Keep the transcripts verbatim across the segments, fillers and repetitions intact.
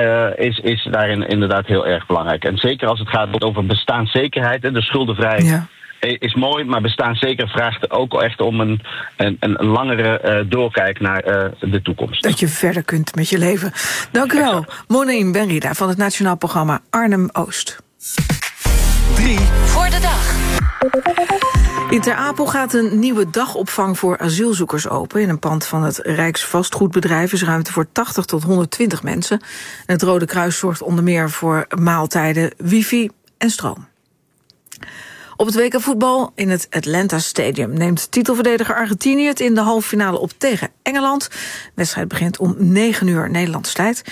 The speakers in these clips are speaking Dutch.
uh, is, is daarin inderdaad heel erg belangrijk. En zeker als het gaat over bestaanszekerheid, hè, de schuldenvrij ja. is mooi, maar bestaanszeker vraagt ook echt om een, een, een langere uh, doorkijk naar uh, de toekomst. Dat je verder kunt met je leven. Dank u wel, Monaïm Benrida van het Nationaal Programma Arnhem-Oost. Drie voor de dag. In Ter Apel gaat een nieuwe dagopvang voor asielzoekers open. In een pand van het Rijksvastgoedbedrijf is ruimte voor tachtig tot honderdtwintig mensen. En het Rode Kruis zorgt onder meer voor maaltijden, wifi en stroom. Op het W K voetbal in het Atlanta Stadium neemt titelverdediger Argentinië het in de halve finale op tegen Engeland. De wedstrijd begint om negen uur Nederlandse tijd.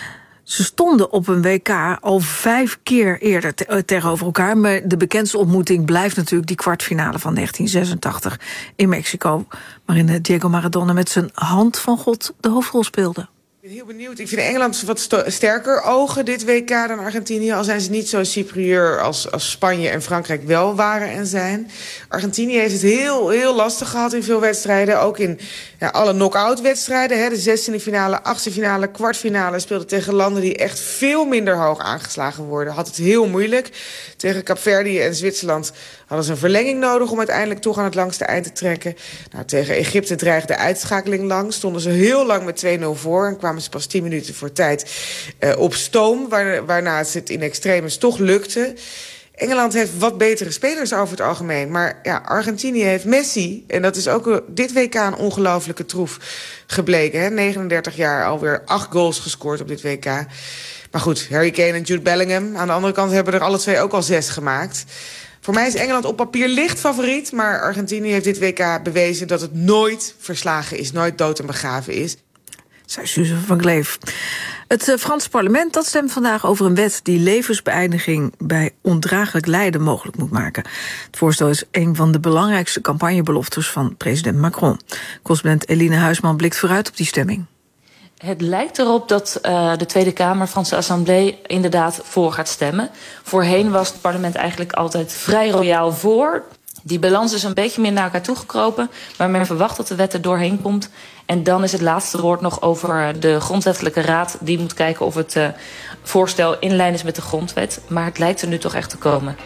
Ze stonden op een W K al vijf keer eerder te- tegenover elkaar. Maar de bekendste ontmoeting blijft natuurlijk die kwartfinale van negentien zesentachtig in Mexico. Waarin Diego Maradona met zijn hand van God de hoofdrol speelde. Ik ben heel benieuwd. Ik vind Engeland wat sto- sterker ogen dit W K dan Argentinië. Al zijn ze niet zo superieur als, als Spanje en Frankrijk wel waren en zijn. Argentinië heeft het heel, heel lastig gehad in veel wedstrijden. Ook in ja, alle knock-out wedstrijden. Hè. De zestiende finale, achtste finale, kwartfinale speelden tegen landen die echt veel minder hoog aangeslagen worden. Had het heel moeilijk. Tegen Kaapverdië en Zwitserland hadden ze een verlenging nodig om uiteindelijk toch aan het langste eind te trekken. Nou, tegen Egypte dreigde de uitschakeling lang. Stonden ze heel lang met twee nul voor en kwamen ze pas tien minuten voor tijd uh, op stoom. Waar, waarna het in extremis toch lukte. Engeland heeft wat betere spelers over het algemeen. Maar ja, Argentinië heeft Messi. En dat is ook dit W K een ongelofelijke troef gebleken. Hè? negenendertig jaar, alweer acht goals gescoord op dit W K. Maar goed, Harry Kane en Jude Bellingham aan de andere kant hebben er alle twee ook al zes gemaakt. Voor mij is Engeland op papier licht favoriet, maar Argentinië heeft dit W K bewezen dat het nooit verslagen is, nooit dood en begraven is. Zei Suze van Kleef. Het uh, Franse parlement dat stemt vandaag over een wet die levensbeëindiging bij ondraaglijk lijden mogelijk moet maken. Het voorstel is een van de belangrijkste campagnebeloftes van president Macron. Correspondent Eline Huisman blikt vooruit op die stemming. Het lijkt erop dat uh, de Tweede Kamer, Franse Assemblée, inderdaad voor gaat stemmen. Voorheen was het parlement eigenlijk altijd vrij royaal voor. Die balans is een beetje meer naar elkaar toegekropen, maar men verwacht dat de wet er doorheen komt. En dan is het laatste woord nog over de Grondwettelijke Raad. Die moet kijken of het uh, voorstel in lijn is met de grondwet. Maar het lijkt er nu toch echt te komen.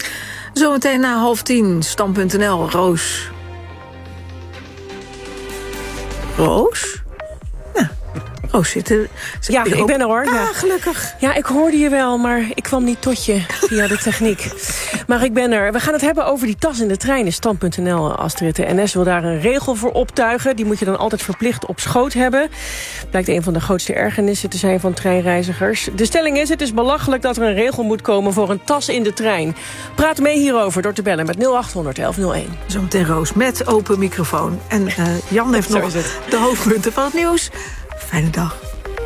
Zometeen na half tien, Stand punt n l, Roos. Roos? Ja, Roos zit er. Zit ja, ik ben er hoor. Ah, ja, gelukkig. Ja, ik hoorde je wel, maar ik kwam niet tot je via de techniek. Maar ik ben er. We gaan het hebben over die tas in de trein. Stand punt n l, Astrid. De N S wil daar een regel voor optuigen. Die moet je dan altijd verplicht op schoot hebben. Blijkt een van de grootste ergernissen te zijn van treinreizigers. De stelling is, het is belachelijk dat er een regel moet komen voor een tas in de trein. Praat mee hierover door te bellen met nul acht honderd elf nul één. Zometeen Roos met open microfoon. En uh, Jan heeft nog de hoofdpunten van het nieuws. Fijne dag.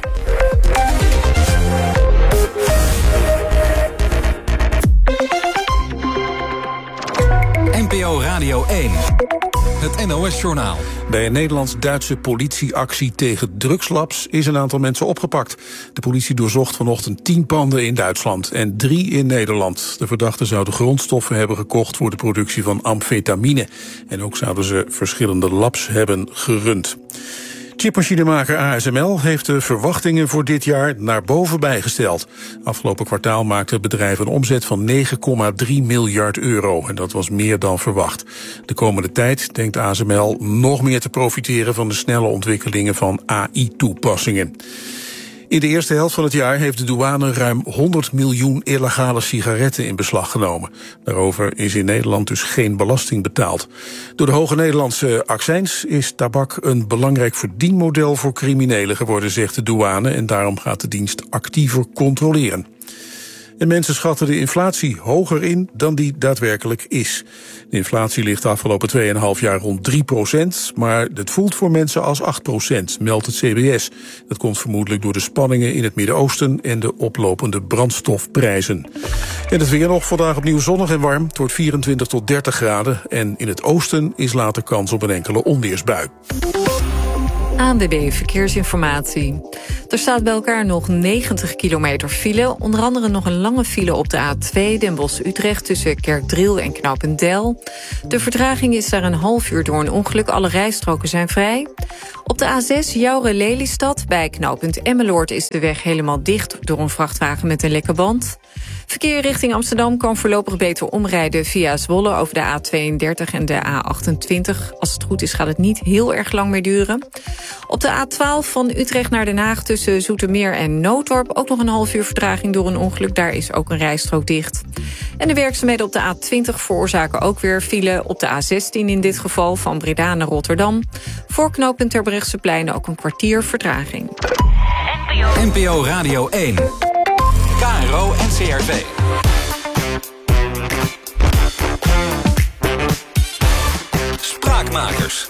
N P O Radio één. Het N O S-journaal. Bij een Nederlands-Duitse politieactie tegen drugslabs is een aantal mensen opgepakt. De politie doorzocht vanochtend tien panden in Duitsland en drie in Nederland. De verdachten zouden grondstoffen hebben gekocht voor de productie van amfetamine. En ook zouden ze verschillende labs hebben gerund. Chipmachinemaker A S M L heeft de verwachtingen voor dit jaar naar boven bijgesteld. Afgelopen kwartaal maakte het bedrijf een omzet van negen komma drie miljard euro. En dat was meer dan verwacht. De komende tijd denkt A S M L nog meer te profiteren van de snelle ontwikkelingen van A I-toepassingen. In de eerste helft van het jaar heeft de douane ruim honderd miljoen illegale sigaretten in beslag genomen. Daarover is in Nederland dus geen belasting betaald. Door de hoge Nederlandse accijns is tabak een belangrijk verdienmodel voor criminelen geworden, zegt de douane. En daarom gaat de dienst actiever controleren. En mensen schatten de inflatie hoger in dan die daadwerkelijk is. De inflatie ligt de afgelopen twee komma vijf jaar rond drie procent... maar het voelt voor mensen als acht procent, meldt het C B S. Dat komt vermoedelijk door de spanningen in het Midden-Oosten en de oplopende brandstofprijzen. En het weer nog vandaag opnieuw zonnig en warm. Het wordt vierentwintig tot dertig graden. En in het oosten is later kans op een enkele onweersbui. A N W B Verkeersinformatie. Er staat bij elkaar nog negentig kilometer file. Onder andere nog een lange file op de A twee Den Bosch-Utrecht... tussen Kerkdriel en Knopendel. De vertraging is daar een half uur door een ongeluk. Alle rijstroken zijn vrij. Op de A zes Jouren-Lelystad bij knooppunt Emmeloord... is de weg helemaal dicht door een vrachtwagen met een lekke band. Verkeer richting Amsterdam kan voorlopig beter omrijden via Zwolle... over de A tweeëndertig en de A achtentwintig. Als het goed is gaat het niet heel erg lang meer duren. Op de A twaalf van Utrecht naar Den Haag tussen Zoetermeer en Nootdorp... ook nog een half uur vertraging door een ongeluk. Daar is ook een rijstrook dicht. En de werkzaamheden op de A twintig veroorzaken ook weer file... op de A zestien in dit geval van Breda naar Rotterdam. Voor knooppunt Terbrechtseplein ook een kwartier vertraging. N P O Radio één. K R O en C R V. Spraakmakers.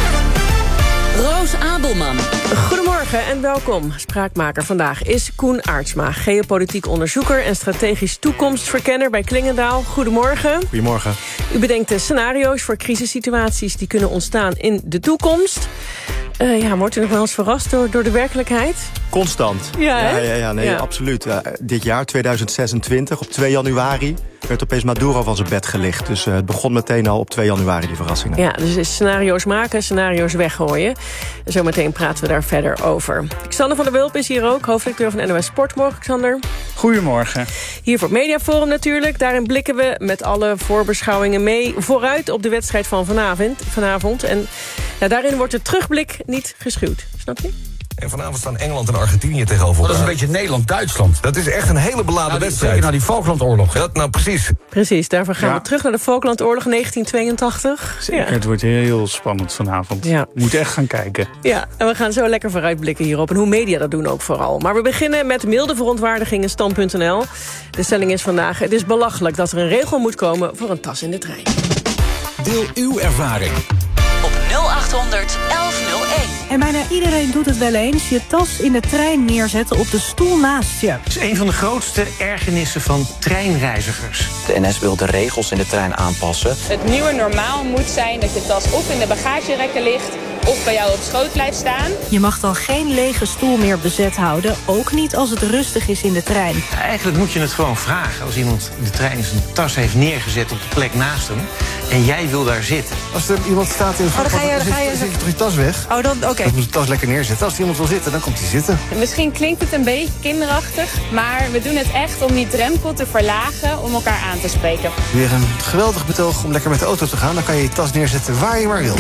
Roos Abelman. Goedemorgen en welkom. Spraakmaker vandaag is Koen Aartsma, geopolitiek onderzoeker en strategisch toekomstverkenner bij Klingendaal. Goedemorgen. Goedemorgen. U bedenkt de scenario's voor crisissituaties die kunnen ontstaan in de toekomst. Uh, ja, wordt u nog wel eens verrast door, door de werkelijkheid? Constant. Ja, ja, ja, ja, nee, ja. absoluut. Uh, dit jaar, tweeduizend zesentwintig, op twee januari... werd opeens Maduro van zijn bed gelicht. Dus uh, het begon meteen al op twee januari, die verrassingen. Ja, dus scenario's maken, scenario's weggooien. Zometeen praten we daar verder over. Xander van der Wulp is hier ook, hoofdredacteur van N O S Sport. Morgen, Xander. Goedemorgen. Hier voor het Mediaforum natuurlijk. Daarin blikken we met alle voorbeschouwingen mee... vooruit op de wedstrijd van vanavond. vanavond. En ja, daarin wordt de terugblik niet geschuwd. Snap je? En vanavond staan Engeland en Argentinië tegenover elkaar. Dat is een beetje Nederland-Duitsland. Dat is echt een hele beladen nou, wedstrijd. Zeker na die Falklandoorlog. Dat, nou, precies. Precies, daarvoor gaan ja. we terug naar de Falklandoorlog negentien tweeëntachtig. Zeker, ja. Het wordt heel spannend vanavond. Ja. Moet echt gaan kijken. Ja, en we gaan zo lekker vooruitblikken hierop. En hoe media dat doen ook vooral. Maar we beginnen met milde verontwaardiging in stand punt n l. De stelling is vandaag: het is belachelijk dat er een regel moet komen voor een tas in de trein. Deel uw ervaring op nul achthonderd elf nul één. En bijna iedereen doet het wel eens. Je tas in de trein neerzetten op de stoel naast je. Het is een van de grootste ergernissen van treinreizigers. De N S wil de regels in de trein aanpassen. Het nieuwe normaal moet zijn dat je tas of in de bagagerekken ligt... of bij jou op schoot blijft staan. Je mag dan geen lege stoel meer bezet houden. Ook niet als het rustig is in de trein. Eigenlijk moet je het gewoon vragen. Als iemand in de trein zijn tas heeft neergezet op de plek naast hem... en jij wil daar zitten. Als er iemand staat in de oh, dan ga je, dan ga je... zet je toch je tas weg? Oh, dan, oké. Okay. Dan moet je tas lekker neerzetten. Als iemand wil zitten, dan komt hij zitten. Misschien klinkt het een beetje kinderachtig... maar we doen het echt om die drempel te verlagen om elkaar aan te spreken. Weer een geweldig betoog om lekker met de auto te gaan. Dan kan je je tas neerzetten waar je maar wil.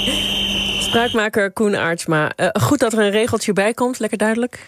Spraakmaker Koen Aartsma. Uh, goed dat er een regeltje bij komt, lekker duidelijk.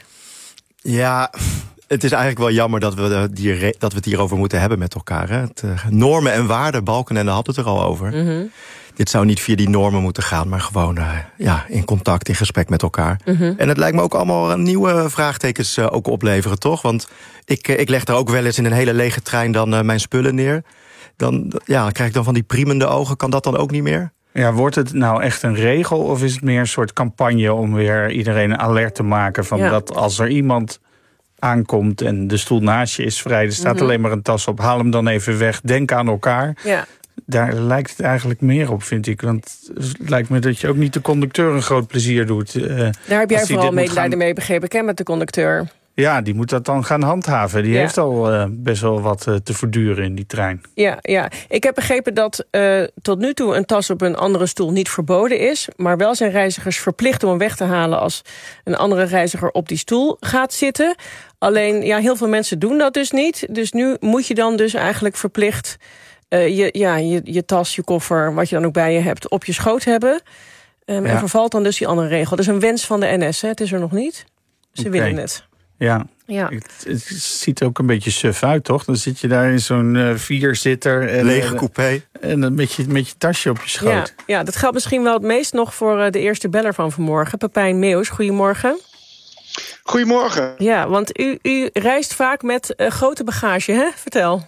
Ja, het is eigenlijk wel jammer dat we, die, dat we het hierover moeten hebben met elkaar. Hè. Het, uh, normen en waarden, Balkenende had het er al over. Mm-hmm. Dit zou niet via die normen moeten gaan, maar gewoon uh, ja, in contact, in gesprek met elkaar. Mm-hmm. En het lijkt me ook allemaal nieuwe vraagtekens uh, ook opleveren, toch? Want ik, uh, ik leg er ook wel eens in een hele lege trein dan uh, mijn spullen neer. Dan, ja, dan krijg ik dan van die priemende ogen, kan dat dan ook niet meer? Ja, wordt het nou echt een regel of is het meer een soort campagne om weer iedereen alert te maken van ja. dat als er iemand aankomt en de stoel naast je is vrij, er staat mm-hmm. alleen maar een tas op, haal hem dan even weg, denk aan elkaar. Ja. Daar lijkt het eigenlijk meer op, vind ik. Want het lijkt me dat je ook niet de conducteur een groot plezier doet. Uh, Daar heb jij vooral medelijden gaan... mee begrepen, ken met de conducteur. Ja, die moet dat dan gaan handhaven. Die ja. heeft al uh, best wel wat uh, te verduren in die trein. Ja, ja. Ik heb begrepen dat uh, tot nu toe een tas op een andere stoel niet verboden is. Maar wel zijn reizigers verplicht om hem weg te halen als een andere reiziger op die stoel gaat zitten. Alleen, ja, heel veel mensen doen dat dus niet. Dus nu moet je dan dus eigenlijk verplicht uh, je, ja, je, je tas, je koffer, wat je dan ook bij je hebt, op je schoot hebben. Um, ja. En vervalt dan dus die andere regel. Dat is een wens van de N S, hè? Het is er nog niet. Ze okay. willen het. Ja, ja. Het, het ziet er ook een beetje suf uit, toch? Dan zit je daar in zo'n uh, vierzitter. En, lege coupé. En dan met je, met je tasje op je schoot. Ja, ja, dat geldt misschien wel het meest nog voor uh, de eerste beller van vanmorgen. Pepijn Meeuws, goedemorgen. Goedemorgen. Ja, want u, u reist vaak met uh, grote bagage, hè? Vertel.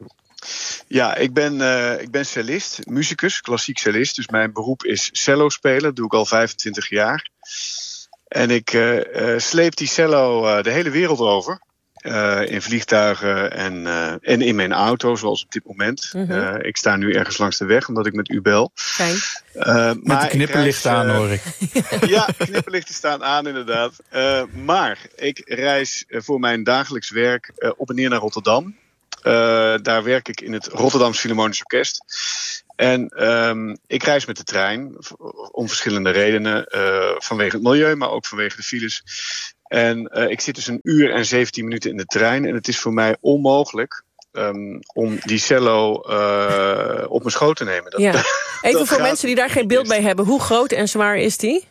Ja, ik ben, uh, ik ben cellist, muzikus, klassiek cellist. Dus mijn beroep is cello spelen. Dat doe ik al vijfentwintig jaar. En ik uh, uh, sleep die cello uh, de hele wereld over. Uh, in vliegtuigen en, uh, en in mijn auto, zoals op dit moment. Mm-hmm. Uh, ik sta nu ergens langs de weg, omdat ik met u bel. Fijn. Uh, met maar de knipperlichten reis, uh, aan, hoor ik. Ja, knipperlichten staan aan, inderdaad. Uh, maar ik reis uh, voor mijn dagelijks werk uh, op en neer naar Rotterdam. Uh, daar werk ik in het Rotterdams Philharmonisch Orkest. En um, ik reis met de trein, om verschillende redenen. Uh, vanwege het milieu, maar ook vanwege de files. En uh, ik zit dus een uur en zeventien minuten in de trein. En het is voor mij onmogelijk um, om die cello uh, op mijn schoot te nemen. Dat, ja. Even dat voor mensen die daar geen beeld bij hebben. Hoe groot en zwaar is die?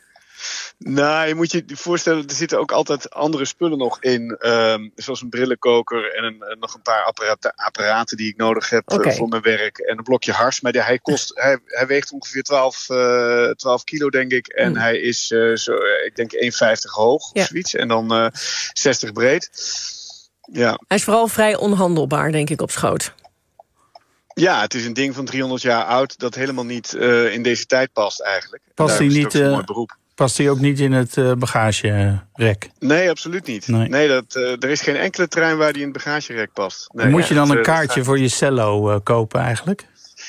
Nou, je moet je voorstellen, er zitten ook altijd andere spullen nog in. Um, zoals een brillenkoker en een, nog een paar apparaten, apparaten die ik nodig heb okay. uh, voor mijn werk. En een blokje hars. Maar die, hij, kost, hij, hij weegt ongeveer twaalf, uh, twaalf kilo, denk ik. En mm. hij is, uh, zo, ik denk, één komma vijftig hoog ja. of zoiets. En dan uh, zestig breed. Ja. Hij is vooral vrij onhandelbaar, denk ik, op schoot. Ja, het is een ding van driehonderd jaar oud dat helemaal niet uh, in deze tijd past eigenlijk. Past hij niet... Uh... mooi beroep. Past hij ook niet in het uh, bagagerek? Nee, absoluut niet. Nee. Nee, dat, uh, er is geen enkele trein waar die in het bagagerek past. Nee, moet je dan een kaartje uh, voor je cello uh, kopen eigenlijk?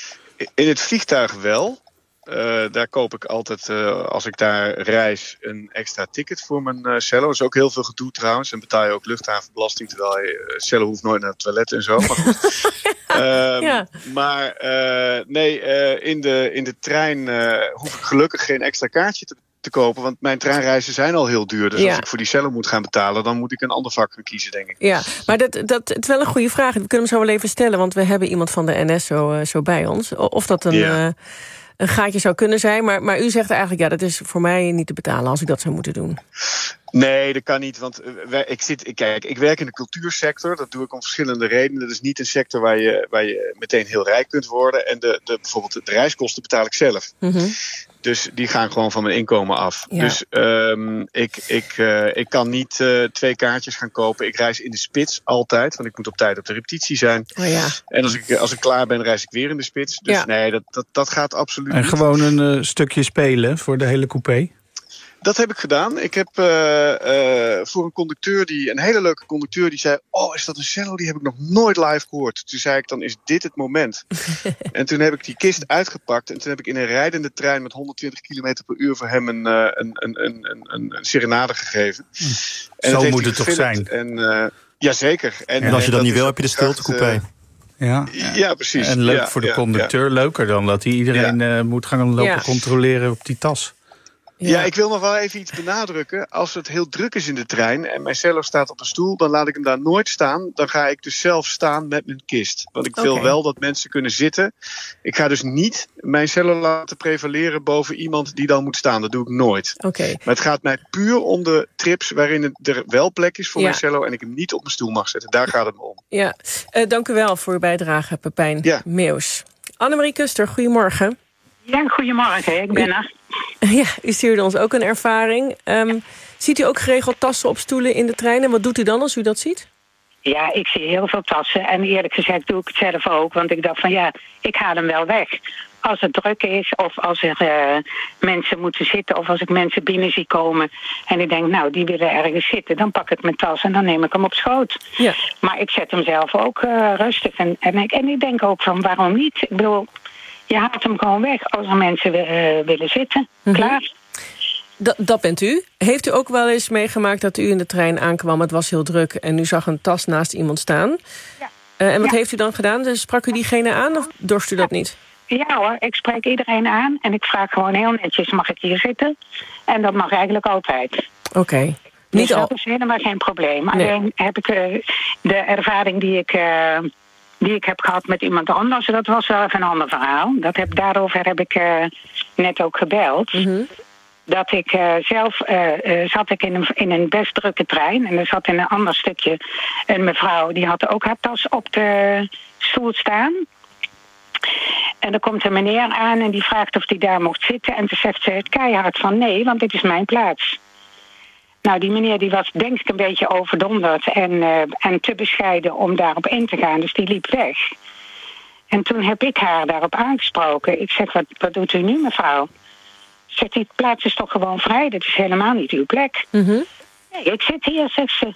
In het vliegtuig wel. Uh, daar koop ik altijd, uh, als ik daar reis, een extra ticket voor mijn uh, cello. Dat is ook heel veel gedoe trouwens. En betaal je ook luchthavenbelasting, terwijl je uh, cello hoeft nooit naar het toilet en zo. Maar goed. uh, ja. Maar uh, nee, uh, in, de, in de trein uh, hoef ik gelukkig geen extra kaartje te te kopen, want mijn treinreizen zijn al heel duur. Dus ja. als ik voor die cello moet gaan betalen, dan moet ik een ander vak gaan kiezen, denk ik. Ja, maar dat, dat het is wel een goede vraag. We kunnen hem zo wel even stellen, want we hebben iemand van de N S zo, zo bij ons. Of dat een, ja. uh, een gaatje zou kunnen zijn. Maar, maar u zegt eigenlijk, ja, dat is voor mij niet te betalen als ik dat zou moeten doen. Nee, dat kan niet, want ik, zit, kijk, ik werk in de cultuursector. Dat doe ik om verschillende redenen. Dat is niet een sector waar je, waar je meteen heel rijk kunt worden. En de, de, bijvoorbeeld de reiskosten betaal ik zelf. Mm-hmm. Dus die gaan gewoon van mijn inkomen af. Ja. Dus um, ik, ik, uh, ik kan niet uh, twee kaartjes gaan kopen. Ik reis in de spits altijd, want ik moet op tijd op de repetitie zijn. Oh ja. En als ik, als ik klaar ben, reis ik weer in de spits. Dus ja. nee, dat, dat, dat gaat absoluut en niet. En gewoon een uh, stukje spelen voor de hele coupé? Dat heb ik gedaan. Ik heb uh, uh, voor een conducteur, die een hele leuke conducteur, die zei, oh, is dat een cello? Die heb ik nog nooit live gehoord. Toen zei ik, dan is dit het moment. En toen heb ik die kist uitgepakt en toen heb ik in een rijdende trein met honderdtwintig kilometer per uur voor hem een, uh, een, een, een, een, een serenade gegeven. Hm. En Zo moet het toch zijn? En, uh, jazeker. En, en als je dat, dat niet wil, heb je de stiltecoupé. Uh, Ja. ja, precies. En leuk ja, voor de ja, conducteur, ja. leuker dan dat hij iedereen ja. uh, moet gaan lopen ja. controleren op die tas. Ja. ja, ik wil nog wel even iets benadrukken. Als het heel druk is in de trein en mijn cello staat op een stoel, dan laat ik hem daar nooit staan. Dan ga ik dus zelf staan met mijn kist. Want ik wil okay. wel dat mensen kunnen zitten. Ik ga dus niet mijn cello laten prevaleren boven iemand die dan moet staan. Dat doe ik nooit. Okay. Maar het gaat mij puur om de trips waarin er wel plek is voor ja. mijn cello en ik hem niet op mijn stoel mag zetten. Daar gaat het me om. Ja, uh, dank u wel voor uw bijdrage, Pepijn ja. Meeuws. Annemarie Kuster, goedemorgen. Ja, goedemorgen, ik ben er. Ja, u stuurde ons ook een ervaring. Um, ziet u ook geregeld tassen op stoelen in de trein? En wat doet u dan als u dat ziet? Ja, ik zie heel veel tassen. En eerlijk gezegd doe ik het zelf ook. Want ik dacht van ja, ik haal hem wel weg. Als het druk is of als er uh, mensen moeten zitten of als ik mensen binnen zie komen en ik denk, nou, die willen ergens zitten, dan pak ik mijn tas en dan neem ik hem op schoot. Ja. Maar ik zet hem zelf ook uh, rustig. En, en, ik, en ik denk ook van, waarom niet? Ik bedoel, je haalt hem gewoon weg als er mensen uh, willen zitten. Mm-hmm. Klaar. Dat, dat bent u. Heeft u ook wel eens meegemaakt dat u in de trein aankwam, het was heel druk en u zag een tas naast iemand staan? Ja. Uh, en wat ja. heeft u dan gedaan? Dus sprak u diegene aan of dorst u dat niet? Ja hoor, ik spreek iedereen aan en ik vraag gewoon heel netjes, mag ik hier zitten? En dat mag eigenlijk altijd. Oké. Okay. Dus niet dat al... is helemaal geen probleem. Nee. Alleen heb ik uh, de ervaring die ik, uh, die ik heb gehad met iemand anders, dat was wel even een ander verhaal. Dat heb, daarover heb ik uh, net ook gebeld. Mm-hmm. Dat ik uh, zelf uh, uh, zat ik in een, in een best drukke trein en er zat in een ander stukje een mevrouw, die had ook haar tas op de stoel staan. En er komt een meneer aan en die vraagt of hij daar mocht zitten. En toen zegt ze het keihard van nee, want dit is mijn plaats. Nou, die meneer die was denk ik een beetje overdonderd en, uh, en te bescheiden om daarop in te gaan. Dus die liep weg. En toen heb ik haar daarop aangesproken. Ik zeg, wat, wat doet u nu, mevrouw? Zegt, die plaats is toch gewoon vrij? Dit is helemaal niet uw plek. Mm-hmm. Nee, ik zit hier, zegt ze.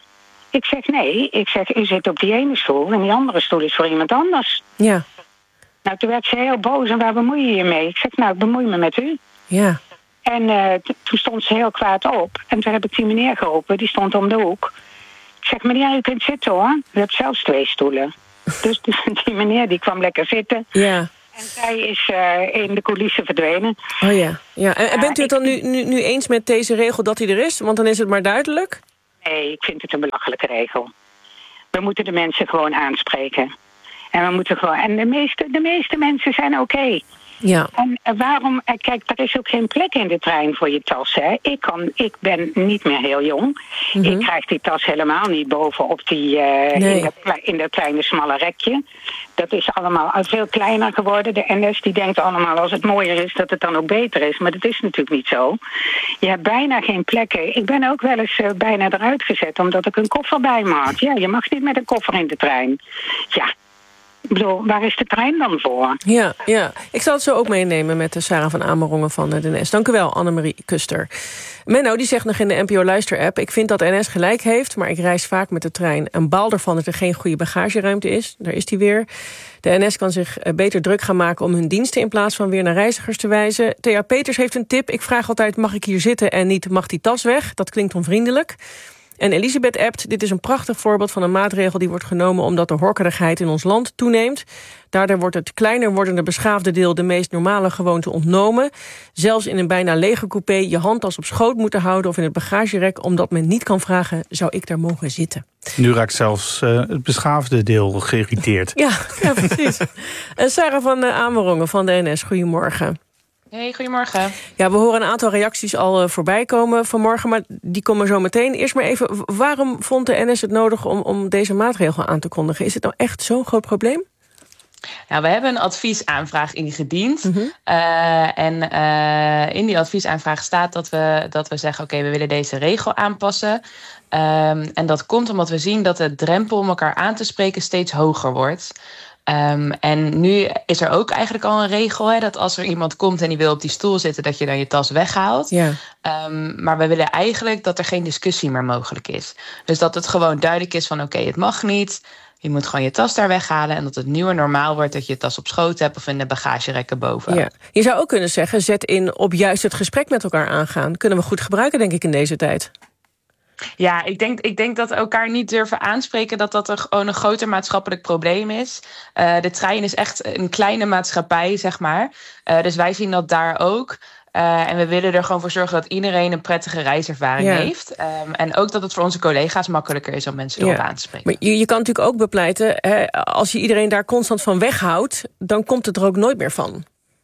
Ik zeg nee, ik zeg u zit op die ene stoel en die andere stoel is voor iemand anders. Ja. Nou, toen werd ze heel boos en waar bemoei je je mee? Ik zeg nou, ik bemoei me met u. Ja. En uh, t- toen stond ze heel kwaad op. En toen heb ik die meneer geroepen, die stond om de hoek. Ik zeg, meneer, u kunt zitten hoor. U hebt zelfs twee stoelen. Dus die, die meneer die kwam lekker zitten. Ja. En zij is uh, in de coulissen verdwenen. Oh ja. ja. En, en bent u het dan nu, nu, nu eens met deze regel dat hij er is? Want dan is het maar duidelijk. Nee, ik vind het een belachelijke regel. We moeten de mensen gewoon aanspreken. En we moeten gewoon. En de meeste, de meeste mensen zijn oké. Okay. Ja. En waarom, kijk, er is ook geen plek in de trein voor je tas. Hè. Ik, kan, ik ben niet meer heel jong. Mm-hmm. Ik krijg die tas helemaal niet bovenop die, uh, nee. in, dat, in dat kleine smalle rekje. Dat is allemaal veel kleiner geworden. De N S die denkt allemaal als het mooier is dat het dan ook beter is. Maar dat is natuurlijk niet zo. Je hebt bijna geen plekken. Ik ben ook wel eens uh, bijna eruit gezet omdat ik een koffer bij me had. Ja, je mag niet met een koffer in de trein. Ja. Ik bedoel, waar is de trein dan voor? Ja, ja. Ik zal het zo ook meenemen met de Sarah van Amerongen van de N S. Dank u wel, Annemarie Kuster. Menno, die zegt nog in de N P O Luister-app... ik vind dat N S gelijk heeft, maar ik reis vaak met de trein. En baal ervan dat er geen goede bagageruimte is. Daar is die weer. De N S kan zich beter druk gaan maken om hun diensten... in plaats van weer naar reizigers te wijzen. Thea Peters heeft een tip. Ik vraag altijd, mag ik hier zitten en niet mag die tas weg? Dat klinkt onvriendelijk. En Elisabeth appt, dit is een prachtig voorbeeld van een maatregel die wordt genomen omdat de horkerigheid in ons land toeneemt. Daardoor wordt het kleiner wordende beschaafde deel de meest normale gewoonte ontnomen. Zelfs in een bijna lege coupé je handtas op schoot moeten houden of in het bagagerek, omdat men niet kan vragen, zou ik daar mogen zitten? Nu raakt zelfs uh, het beschaafde deel geïrriteerd. Ja, ja precies. uh, Sarah van uh, Amerongen van de N S, goedemorgen. Hey, goedemorgen. Ja, we horen een aantal reacties al uh, voorbij komen vanmorgen, maar die komen zo meteen. Eerst maar even, waarom vond de N S het nodig om, om deze maatregel aan te kondigen? Is het nou echt zo'n groot probleem? Nou, we hebben een adviesaanvraag ingediend. Mm-hmm. Uh, en uh, in die adviesaanvraag staat dat we, dat we zeggen, oké, okay, we willen deze regel aanpassen. Um, en dat komt omdat we zien dat de drempel om elkaar aan te spreken steeds hoger wordt. Um, en nu is er ook eigenlijk al een regel, hè, dat als er iemand komt en die wil op die stoel zitten, dat je dan je tas weghaalt. Ja. Um, maar we willen eigenlijk dat er geen discussie meer mogelijk is. Dus dat het gewoon duidelijk is van oké, okay, het mag niet. Je moet gewoon je tas daar weghalen en dat het nieuwe normaal wordt dat je je tas op schoot hebt of in de bagagerekken boven. Ja. Je zou ook kunnen zeggen, zet in op juist het gesprek met elkaar aangaan. Kunnen we goed gebruiken, denk ik, in deze tijd. Ja, ik denk, ik denk dat elkaar niet durven aanspreken dat dat een, gewoon een groter maatschappelijk probleem is. Uh, de trein is echt een kleine maatschappij, zeg maar. Uh, dus wij zien dat daar ook. Uh, en we willen er gewoon voor zorgen dat iedereen een prettige reiservaring ja. heeft. Um, en ook dat het voor onze collega's makkelijker is om mensen erop ja. aan te spreken. Maar je, je kan natuurlijk ook bepleiten, hè, als je iedereen daar constant van weghoudt, dan komt het er ook nooit meer van.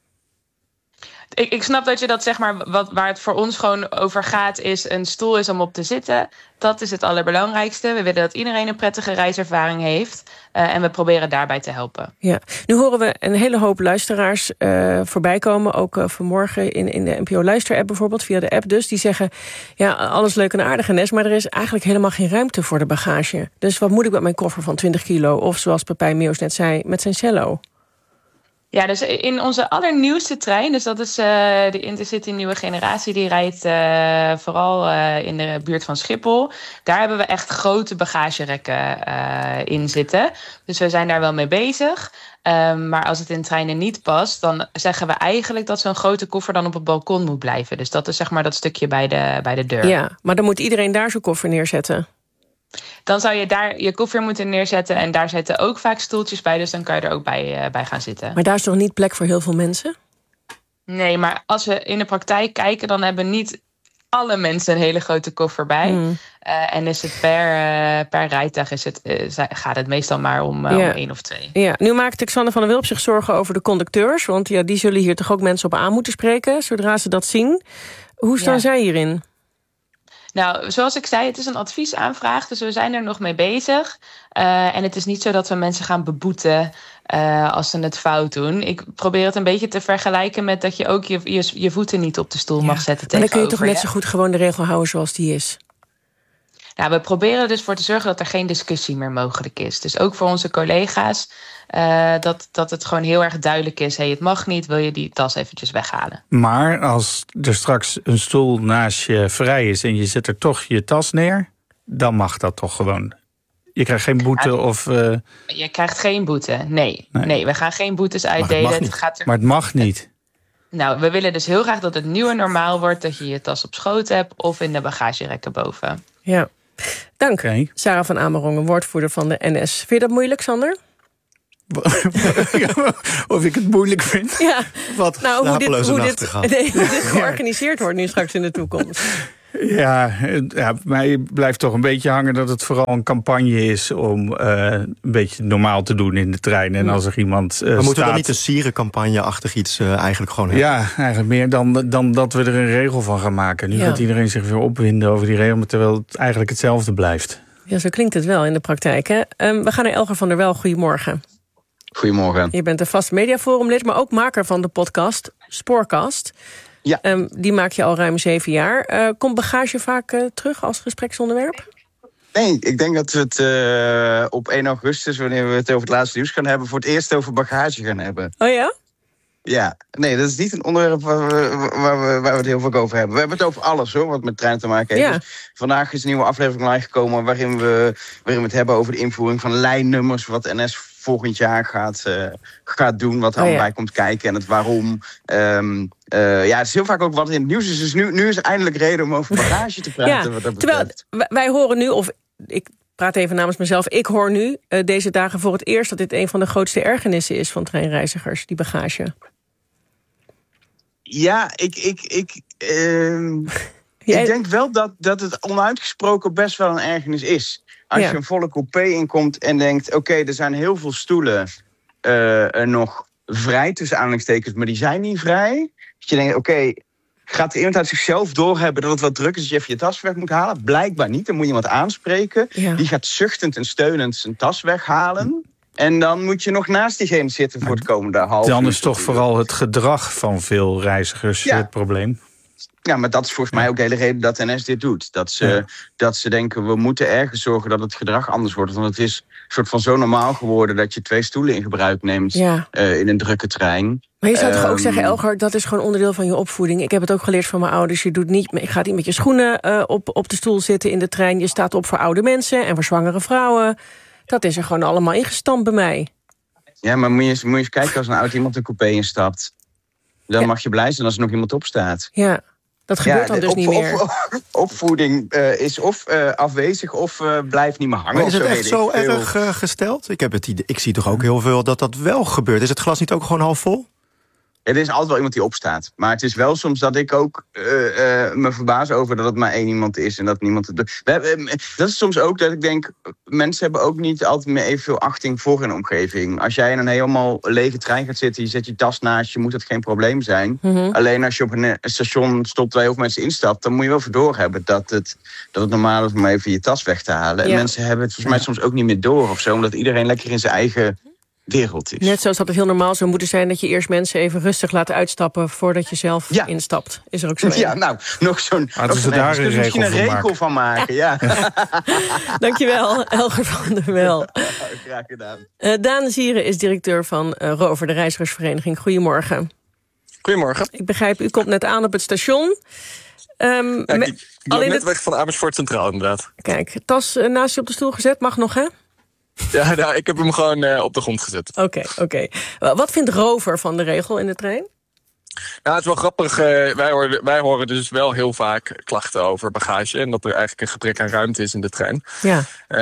Ik, ik snap dat je dat, zeg maar, wat, waar het voor ons gewoon over gaat, is een stoel is om op te zitten. Dat is het allerbelangrijkste. We willen dat iedereen een prettige reiservaring heeft. Uh, en we proberen daarbij te helpen. Ja. Nu horen we een hele hoop luisteraars uh, voorbij komen. Ook uh, vanmorgen in, in de N P O Luister-app bijvoorbeeld, via de app dus. Die zeggen, ja, alles leuk en aardig, N S, maar er is eigenlijk helemaal geen ruimte voor de bagage. Dus wat moet ik met mijn koffer van twintig kilo? Of zoals Pepijn Meeuws net zei, met zijn cello? Ja, dus in onze allernieuwste trein, dus dat is uh, de Intercity nieuwe generatie, die rijdt uh, vooral uh, in de buurt van Schiphol. Daar hebben we echt grote bagagerekken uh, in zitten. Dus we zijn daar wel mee bezig. Um, maar als het in treinen niet past, dan zeggen we eigenlijk dat zo'n grote koffer dan op het balkon moet blijven. Dus dat is zeg maar dat stukje bij de, bij de deur. Ja, maar dan moet iedereen daar zijn koffer neerzetten. Dan zou je daar je koffer moeten neerzetten. En daar zitten ook vaak stoeltjes bij. Dus dan kan je er ook bij, uh, bij gaan zitten. Maar daar is toch niet plek voor heel veel mensen? Nee, maar als we in de praktijk kijken, dan hebben niet alle mensen een hele grote koffer bij. Mm. Uh, en is het per, uh, per rijtuig is het, uh, gaat het meestal maar om, uh, ja. om één of twee. Ja, nu maakt Xander van der Wulp zich zorgen over de conducteurs. Want ja, die zullen hier toch ook mensen op aan moeten spreken, zodra ze dat zien. Hoe staan ja. zij hierin? Nou, zoals ik zei, het is een adviesaanvraag, dus we zijn er nog mee bezig. Uh, en het is niet zo dat we mensen gaan beboeten uh, als ze het fout doen. Ik probeer het een beetje te vergelijken met dat je ook je, je, je voeten niet op de stoel ja. mag zetten tegenover. Maar dan kun je toch net zo goed gewoon de regel houden zoals die is? Nou, we proberen er dus voor te zorgen dat er geen discussie meer mogelijk is. Dus ook voor onze collega's, uh, dat, dat het gewoon heel erg duidelijk is. Hey, het mag niet, wil je die tas eventjes weghalen. Maar als er straks een stoel naast je vrij is en je zet er toch je tas neer, dan mag dat toch gewoon. Je krijgt geen boete ja, of... Uh... Je krijgt geen boete, nee. nee. Nee, we gaan geen boetes uitdelen. Maar het, het gaat er... maar het mag niet. Nou, we willen dus heel graag dat het nieuwe normaal wordt... dat je je tas op schoot hebt of in de bagagerekken boven. Ja, dank. Okay. Sarah van Amerongen, woordvoerder van de N S. Vind je dat moeilijk, Sander? Of ik het moeilijk vind? Ja. Wat nou, hoe dit, hoe dit, nee, hoe dit georganiseerd wordt nu straks in de toekomst. Ja, ja, mij blijft toch een beetje hangen dat het vooral een campagne is... om uh, een beetje normaal te doen in de trein. En als er iemand uh, Maar moeten staat... we dan niet een sierencampagne-achtig iets uh, eigenlijk gewoon hebben? Ja, eigenlijk meer dan, dan dat we er een regel van gaan maken. Nu ja. gaat iedereen zich weer opwinden over die regel... terwijl het eigenlijk hetzelfde blijft. Ja, zo klinkt het wel in de praktijk, hè? Um, we gaan naar Elger van der Wel. Goedemorgen. Goedemorgen. Je bent een vast mediaforumlid, maar ook maker van de podcast Spoorkast. Ja. Um, die maak je al ruim zeven jaar. Uh, komt bagage vaak uh, terug als gespreksonderwerp? Nee, ik denk dat we het uh, op één augustus... wanneer we het over het laatste nieuws gaan hebben... voor het eerst over bagage gaan hebben. Oh ja? Ja, nee, dat is niet een onderwerp waar we, waar we, waar we het heel veel over hebben. We hebben het over alles, hoor, wat met trein te maken heeft. Ja. Dus vandaag is een nieuwe aflevering live gekomen... Waarin we, waarin we het hebben over de invoering van lijnnummers... wat N S volgend jaar gaat, uh, gaat doen, wat er allemaal oh, ja. bij komt kijken... en het waarom... Um, Uh, ja, het is heel vaak ook wat in het nieuws is. Dus nu, nu is er eindelijk reden om over bagage te praten. Ja, wat dat terwijl wij horen nu, of ik praat even namens mezelf... ik hoor nu uh, deze dagen voor het eerst... dat dit een van de grootste ergernissen is van treinreizigers, die bagage. Ja, ik... ik, ik uh, Jij... Ik denk wel dat, dat het onuitgesproken best wel een ergernis is. Als ja. je een volle coupé inkomt en denkt... oké, okay, er zijn heel veel stoelen uh, nog vrij, tussen aanhalingstekens... maar die zijn niet vrij... Dat je denkt, oké, okay, gaat er iemand uit zichzelf doorhebben dat het wat druk is... dat je even je tas weg moet halen? Blijkbaar niet, dan moet je iemand aanspreken. Ja. Die gaat zuchtend en steunend zijn tas weghalen. En dan moet je nog naast diegene zitten voor het komende half uur. Dan is toch vooral het gedrag van veel reizigers ja. het probleem? Ja, maar dat is volgens mij ook de hele reden dat N S dit doet. Dat ze, ja. dat ze denken, we moeten ergens zorgen dat het gedrag anders wordt. Want het is een soort van zo normaal geworden... dat je twee stoelen in gebruik neemt ja. uh, in een drukke trein. Maar je zou um, toch ook zeggen, Elger, dat is gewoon onderdeel van je opvoeding. Ik heb het ook geleerd van mijn ouders. Je doet niet, je gaat niet met je schoenen uh, op, op de stoel zitten in de trein. Je staat op voor oude mensen en voor zwangere vrouwen. Dat is er gewoon allemaal ingestampt bij mij. Ja, maar moet je, moet je eens kijken als een oud iemand een coupé instapt. Dan ja. mag je blij zijn als er nog iemand opstaat. Ja. Dat gebeurt ja, dan dus op, niet meer. Op, opvoeding uh, is of uh, afwezig of uh, blijft niet meer hangen. Maar is het zo echt zo erg uh, gesteld? Ik, heb het idee, ik zie toch ook heel veel dat dat wel gebeurt. Is het glas niet ook gewoon half vol? Er is altijd wel iemand die opstaat. Maar het is wel soms dat ik ook uh, uh, me verbaas over dat het maar één iemand is. En dat niemand het doet. We hebben, dat is soms ook dat ik denk, mensen hebben ook niet altijd meer evenveel achting voor hun omgeving. Als jij in een helemaal lege trein gaat zitten, je zet je tas naast je, moet het geen probleem zijn. Mm-hmm. Alleen als je op een station stopt waar heel veel mensen instapt, dan moet je wel voor doorhebben dat het, dat het normaal is om even je tas weg te halen. Ja. En mensen hebben het volgens mij soms ook niet meer door of zo, omdat iedereen lekker in zijn eigen wereld is. Net zoals dat het heel normaal zou moeten zijn dat je eerst mensen even rustig laat uitstappen voordat je zelf ja. instapt. Is er ook zo een? Ja, nou, nog zo'n... Nog zo'n daar een misschien een regel maken. van maken, ja. ja. Dankjewel, Elger van der Wel. Graag gedaan. Uh, Daan Zieren is directeur van uh, Rover, de reizigersvereniging. Goedemorgen. Goedemorgen. Ik begrijp, u komt net aan op het station. Um, ja, ik ik loop net het... weg van Amersfoort Centraal, inderdaad. Kijk, tas uh, naast je op de stoel gezet, mag nog, hè? Ja, nou, ik heb hem gewoon uh, op de grond gezet. Oké, okay, oké. Okay. Wat vindt Rover van de regel in de trein? Nou, het is wel grappig. Uh, wij, horen, wij horen dus wel heel vaak klachten over bagage. En dat er eigenlijk een gebrek aan ruimte is in de trein. Ja.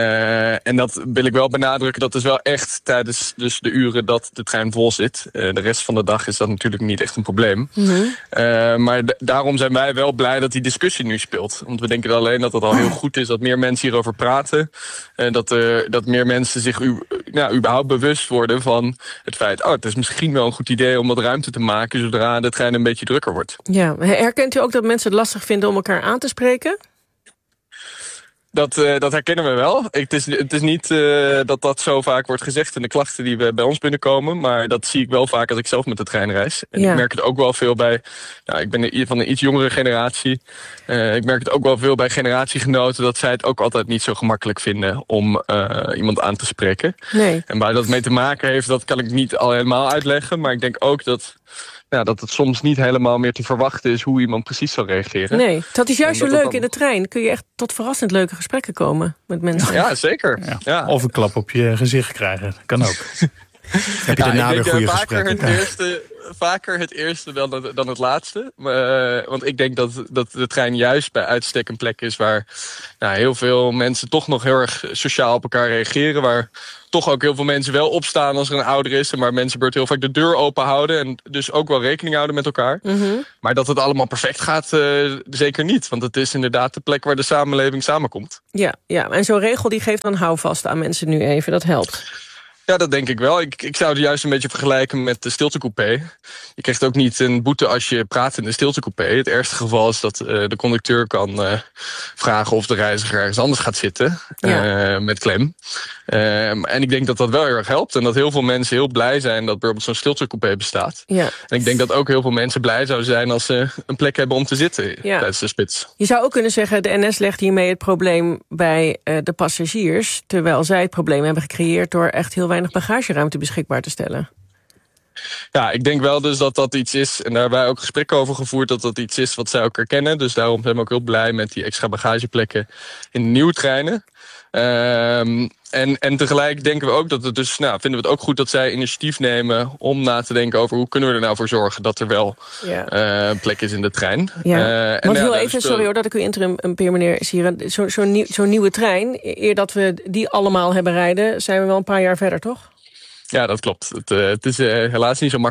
Uh, en dat wil ik wel benadrukken. Dat is wel echt tijdens dus de uren dat de trein vol zit. Uh, de rest van de dag is dat natuurlijk niet echt een probleem. Mm-hmm. Uh, maar d- daarom zijn wij wel blij dat die discussie nu speelt. Want we denken alleen dat het al heel goed is dat meer mensen hierover praten. En dat, uh, dat meer mensen zich u, nou, überhaupt bewust worden van het feit... oh, het is misschien wel een goed idee om wat ruimte te maken zodra de trein een beetje drukker wordt. Ja, herkent u ook dat mensen het lastig vinden om elkaar aan te spreken? Dat, uh, dat herkennen we wel. Het is, het is niet uh, dat dat zo vaak wordt gezegd in de klachten die we bij ons binnenkomen. Maar dat zie ik wel vaak als ik zelf met de trein reis. En ja. Ik merk het ook wel veel bij... Nou, ik ben van een iets jongere generatie. Uh, ik merk het ook wel veel bij generatiegenoten... dat zij het ook altijd niet zo gemakkelijk vinden om uh, iemand aan te spreken. Nee. En waar dat mee te maken heeft, dat kan ik niet al helemaal uitleggen. Maar ik denk ook dat... ja, dat het soms niet helemaal meer te verwachten is hoe iemand precies zal reageren. Nee, dat is juist zo leuk. Dan... in de trein kun je echt tot verrassend leuke gesprekken komen met mensen. Ja, zeker. Ja. Ja. Of een klap op je gezicht krijgen, kan ook. Heb je daarna ja, weer goede vaker gesprekken? Het eerste, vaker het eerste dan het, dan het laatste. Uh, want ik denk dat, dat de trein juist bij uitstek een plek is waar nou, heel veel mensen toch nog heel erg sociaal op elkaar reageren. Waar toch ook heel veel mensen wel opstaan als er een ouder is. En waar mensen beurt heel vaak de deur open houden. En dus ook wel rekening houden met elkaar. Mm-hmm. Maar dat het allemaal perfect gaat, uh, zeker niet. Want het is inderdaad de plek waar de samenleving samenkomt. Ja, ja. En zo'n regel die geeft dan houvast aan mensen nu even. Dat helpt. Ja, dat denk ik wel. Ik, ik zou het juist een beetje vergelijken met de stiltecoupé. Je krijgt ook niet een boete als je praat in de stiltecoupé. Het ergste geval is dat uh, de conducteur kan uh, vragen of de reiziger ergens anders gaat zitten. Ja. Uh, met klem. Uh, en ik denk dat dat wel heel erg helpt. En dat heel veel mensen heel blij zijn dat bijvoorbeeld zo'n stiltecoupé bestaat. Ja. En ik denk dat ook heel veel mensen blij zouden zijn als ze een plek hebben om te zitten ja. tijdens de spits. Je zou ook kunnen zeggen, de N S legt hiermee het probleem bij uh, de passagiers. Terwijl zij het probleem hebben gecreëerd door echt heel weinig bagageruimte beschikbaar te stellen. Ja, ik denk wel dus dat dat iets is, en daar hebben wij ook gesprekken over gevoerd, dat dat iets is wat zij ook herkennen. Dus daarom zijn we ook heel blij met die extra bagageplekken in de nieuwe treinen. Um, en, en tegelijk denken we ook dat het dus, nou, vinden we het ook goed dat zij initiatief nemen om na te denken over hoe kunnen we er nou voor zorgen dat er wel ja. uh, plek is in de trein. Ja. Uh, Want heel ja, even, dus, sorry hoor dat ik u interrumpeer meneer Sieren. Zo'n zo nieuw, zo nieuwe trein, eer dat we die allemaal hebben rijden, zijn we wel een paar jaar verder, toch? Ja, dat klopt. Het, uh, het is uh, helaas niet zo makkelijk